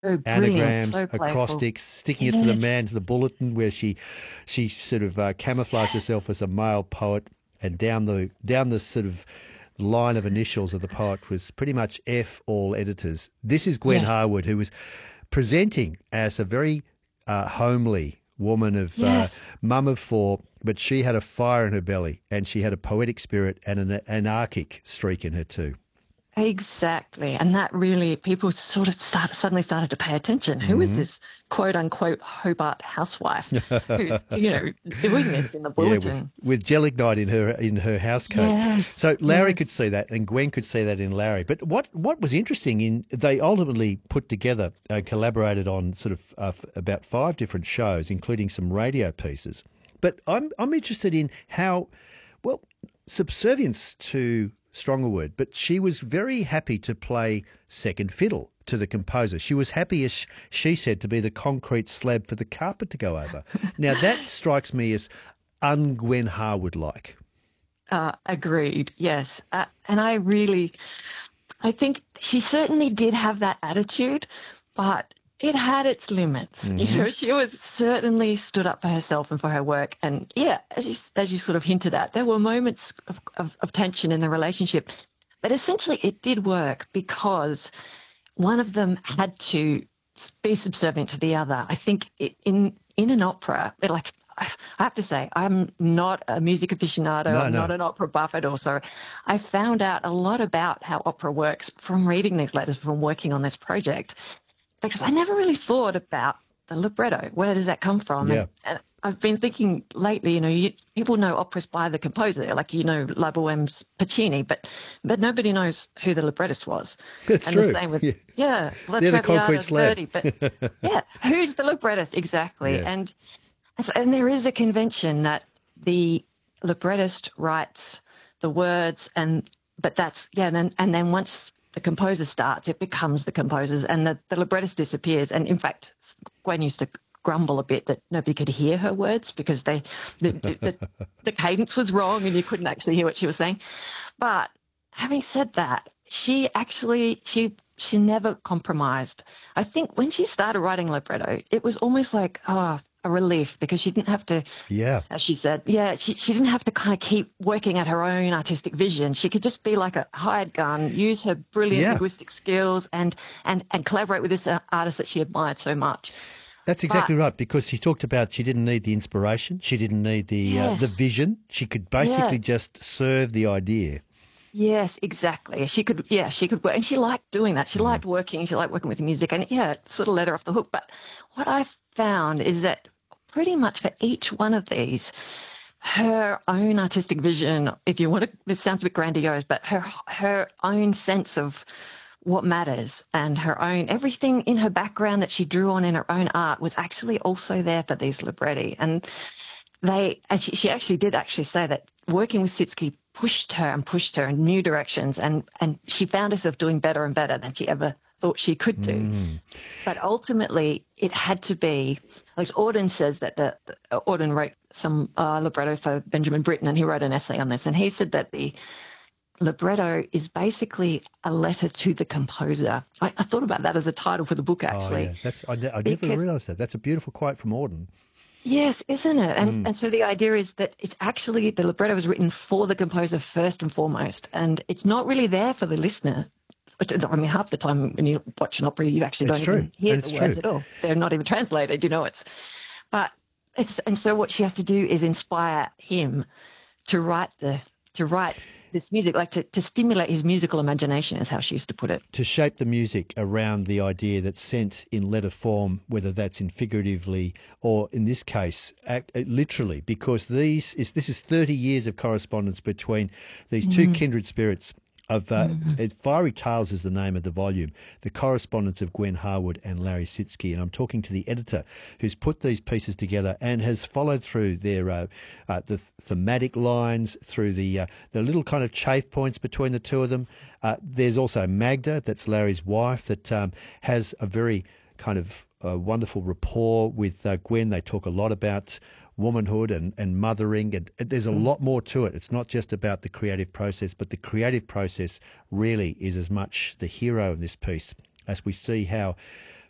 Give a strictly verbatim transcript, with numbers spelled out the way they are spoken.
Oh, brilliant. anagrams, So playful. acrostics, sticking it to the Yes. man, to the bulletin, where she she sort of uh, camouflaged herself as a male poet, and down the down the sort of line of initials of the poet was pretty much F all editors. This is Gwen Yeah. Harwood, who was presenting as a very uh, homely woman of uh, Yes. mum of four, but she had a fire in her belly, and she had a poetic spirit and an anarchic streak in her too. Exactly. And that really, people sort of started, suddenly started to pay attention. Who is Hmm. this quote unquote Hobart housewife who's, you know, doing this in the Yeah, with, bulletin? with gelignite in her in her house coat. Yes. So Larry Yes. could see that, and Gwen could see that in Larry. But what what was interesting in they ultimately put together, uh, collaborated on sort of uh, f- about five different shows, including some radio pieces. But I'm I'm interested in how, well, subservience to stronger word, but she was very happy to play second fiddle to the composer. She was happy, as she said, to be the concrete slab for the carpet to go over. Now that strikes me as un-Gwen Harwood-like. Uh, agreed. Yes. Uh, and I really, I think she certainly did have that attitude, but it had its limits. You Hmm. know, she was certainly stood up for herself and for her work. And yeah, as you, as you sort of hinted at, there were moments of, of, of tension in the relationship. But essentially, it did work because one of them had to be subservient to the other. I think it, in in an opera, like I have to say, I'm not a music aficionado. No, I'm not no. an opera buff at all. So I found out a lot about how opera works from reading these letters, from working on this project, because I never really thought about the libretto. Where does that come from? Yeah, And, and I've been thinking lately, you know, you, people know operas by the composer, like you know La Boheme's Puccini, but but nobody knows who the librettist was. that's And the true. same with, Yeah. yeah, La They're the concrete Traviata, slab. Verdi, but yeah, who's the librettist exactly? Yeah. And and, so, and there is a convention that the librettist writes the words, and but that's yeah, and then and then once the composer starts, it becomes the composer's, and the, the librettist disappears. And in fact, Gwen used to grumble a bit that nobody could hear her words because they the, the, the cadence was wrong and you couldn't actually hear what she was saying. But having said that, she actually she she never compromised. I think when she started writing libretto, it was almost like oh, a relief because she didn't have to, Yeah. as she said, yeah, she, she didn't have to kind of keep working at her own artistic vision. She could just be like a hired gun, use her brilliant Yeah. linguistic skills and and and collaborate with this uh, artist that she admired so much. That's But exactly right, because she talked about she didn't need the inspiration, she didn't need the uh, yes, the vision. She could yes, basically just serve the idea. yes, exactly. She could, yeah, she could work, and she liked doing that. She Mm. liked working. She liked working with music, and yeah, it sort of let her off the hook. But what I found is that pretty much for each one of these, her own artistic vision, if you want to, this sounds a bit grandiose, but her her own sense of what matters and her own everything in her background that she drew on in her own art was actually also there for these libretti. And they and she, she actually did actually say that working with Sitsky pushed her and pushed her in new directions, and and she found herself doing better and better than she ever thought she could do. Mm. But ultimately, it had to be. Like Auden says that the, the Auden wrote some uh, libretto for Benjamin Britten, and he wrote an essay on this, and he said that the libretto is basically a letter to the composer. I, I thought about that as a title for the book Oh actually, yeah, that's I, ne- I never because realised that. That's a beautiful quote from Auden. yes, isn't it? And Mm. and so the idea is that it's actually the libretto was written for the composer first and foremost, and it's not really there for the listener. But, I mean, half the time when you watch an opera, you actually It's don't true, even hear and the it's words true. at all. They're not even translated, you know. It's but it's and so what she has to do is inspire him to write the to write this music, like to, to stimulate his musical imagination, is how she used to put it. To shape the music around the idea that's sent in letter form, whether that's in figuratively or in this case act, uh, literally, because these is this is thirty years of correspondence between these two Mm, kindred spirits. Of uh, mm, it- Fiery Tales is the name of the volume, the correspondence of Gwen Harwood and Larry Sitsky. And I'm talking to the editor who's put these pieces together and has followed through their uh, uh, the thematic lines, through the uh, the little kind of chafe points between the two of them. Uh, there's also Magda, that's Larry's wife, that um, has a very kind of uh, wonderful rapport with uh, Gwen. They talk a lot about womanhood and, and mothering, and there's a mm. lot more to it. It's not just about the creative process, but the creative process really is as much the hero in this piece, as we see how